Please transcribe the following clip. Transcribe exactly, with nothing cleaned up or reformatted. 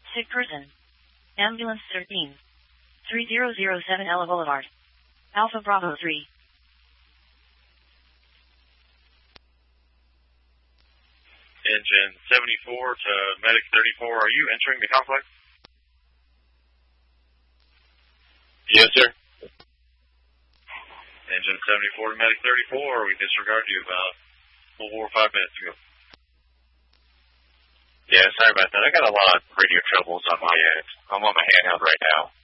Sick person. Ambulance thirteen. three zero zero seven Ella Boulevard. Alpha Bravo three. Engine seventy-four to Medic thirty-four, are you entering the complex? Yes, sir. Engine seventy-four to Medic thirty-four, we disregarded you about four or five minutes ago. Yeah, sorry about that. I got a lot of radio troubles on my end. I'm on my handheld right now.